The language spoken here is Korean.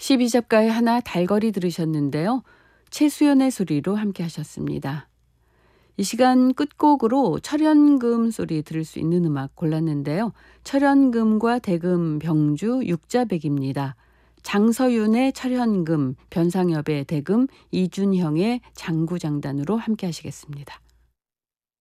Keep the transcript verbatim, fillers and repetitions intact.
십이 잡가의 하나 달거리 들으셨는데요. 최수연의 소리로 함께 하셨습니다. 이 시간 끝곡으로 철연금 소리 들을 수 있는 음악 골랐는데요. 철연금과 대금 병주 육자백입니다. 장서윤의 철연금, 변상엽의 대금, 이준형의 장구장단으로 함께 하시겠습니다.